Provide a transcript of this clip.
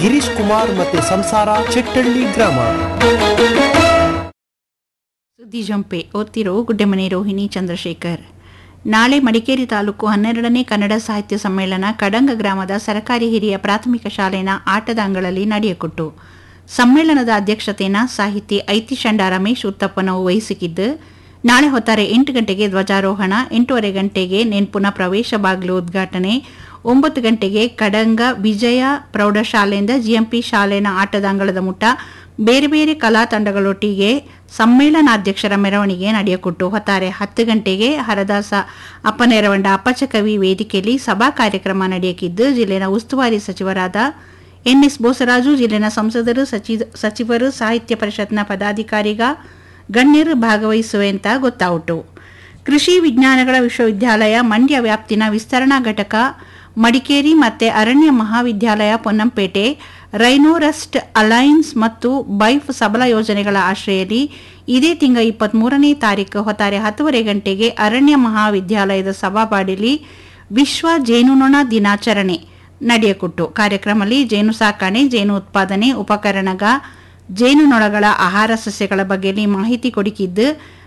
ಗಿರೀಶ್ ಕುಮಾರ್ ಮತ್ತೆ ಸಂಸಾರ ಚೆಟ್ಟಳ್ಳಿ ಗ್ರಾಮ. ಸುದ್ದಿ ಜಂಪೆ ಓದ್ತಿರೋ ಗುಡ್ಡೆಮನೆ ರೋಹಿಣಿ ಚಂದ್ರಶೇಖರ್. ನಾಳೆ ಮಡಿಕೇರಿ ತಾಲೂಕು 12ನೇ ಕನ್ನಡ ಸಾಹಿತ್ಯ ಸಮ್ಮೇಳನ ಕಡಂಗ ಗ್ರಾಮದ ಸರ್ಕಾರಿ ಹಿರಿಯ ಪ್ರಾಥಮಿಕ ಶಾಲೆನ ಆಟದ ಅಂಗಳಲ್ಲಿ ನಡೆಯಕೊಟ್ಟು. ಸಮ್ಮೇಳನದ ಅಧ್ಯಕ್ಷತೆಯನ್ನು ಸಾಹಿತಿ ಐತಿಶಂಡ ರಮೇಶ್ ಉತ್ತಪ್ಪನವು ವಹಿಸಿಕಿದ್ದು, ನಾಳೆ ಹೊತ್ತಾರೆ 8 ಗಂಟೆಗೆ ಧ್ವಜಾರೋಹಣ, 8:30 ಗಂಟೆಗೆ ನೆನ್ಪುನ ಪ್ರವೇಶ ಬಾಗಿಲು ಉದ್ಘಾಟನೆ, 9 ಗಂಟೆಗೆ ಕಡಂಗ ವಿಜಯ ಪ್ರೌಢಶಾಲೆಯಿಂದ ಜಿಎಂಪಿ ಶಾಲೆನ ಆಟದ ಅಂಗಳದ ಮುಟ್ಟ ಬೇರೆ ಬೇರೆ ಕಲಾ ತಂಡಗಳೊಟ್ಟಿಗೆ ಸಮ್ಮೇಳನಾಧ್ಯಕ್ಷರ ಮೆರವಣಿಗೆ ನಡೆಯಕೊಟ್ಟು. ಹೊತ್ತಾರೆ 10 ಗಂಟೆಗೆ ಹರದಾಸ ಅಪ್ಪನೆರವಂಡ ಅಪ್ಪಚಕವಿ ವೇದಿಕೆಯಲ್ಲಿ ಸಭಾ ಕಾರ್ಯಕ್ರಮ ನಡೆಯಕಿದ್ದು, ಜಿಲ್ಲೆನ ಉಸ್ತುವಾರಿ ಸಚಿವರಾದ ಎನ್ಎಸ್ ಬೋಸರಾಜು, ಜಿಲ್ಲೆನ ಸಂಸದರು, ಸಚಿವರು, ಸಾಹಿತ್ಯ ಪರಿಷತ್ನ ಪದಾಧಿಕಾರಿಗ ಗಣ್ಯರು ಭಾಗವಹಿಸುವೆ ಅಂತ ಗೊತ್ತಾಯಿತು. ಕೃಷಿ ವಿಜ್ಞಾನಗಳ ವಿಶ್ವವಿದ್ಯಾಲಯ ಮಂಡ್ಯ ವ್ಯಾಪ್ತಿನ ವಿಸ್ತರಣಾ ಘಟಕ, ಮಡಿಕೇರಿ ಮತ್ತು ಅರಣ್ಯ ಮಹಾವಿದ್ಯಾಲಯ ಪೊನ್ನಂಪೇಟೆ, ರೈನೋರಸ್ಟ್ ಅಲೈನ್ಸ್ ಮತ್ತು ಬೈಫ್ ಸಬಲ ಯೋಜನೆಗಳ ಆಶ್ರಯದಲ್ಲಿ ಇದೇ ತಿಂಗಳ 23ನೇ ತಾರೀಕು ಹೊತ್ತಾರೆ 10:30 ಗಂಟೆಗೆ ಅರಣ್ಯ ಮಹಾವಿದ್ಯಾಲಯದ ಸಭಾಪಾಡಿಲಿ ವಿಶ್ವ ಜೇನುನೊಣ ದಿನಾಚರಣೆ ನಡೆಯಕೊಟ್ಟು. ಕಾರ್ಯಕ್ರಮದಲ್ಲಿ ಜೇನು ಸಾಕಣೆ, ಜೇನು ಉತ್ಪಾದನೆ, ಉಪಕರಣಗ, ಜೇನುನೊಣಗಳ ಆಹಾರ ಸಸ್ಯಗಳ ಬಗ್ಗೆ ಮಾಹಿತಿ ಕೊಡಿಕಿದ್ದು,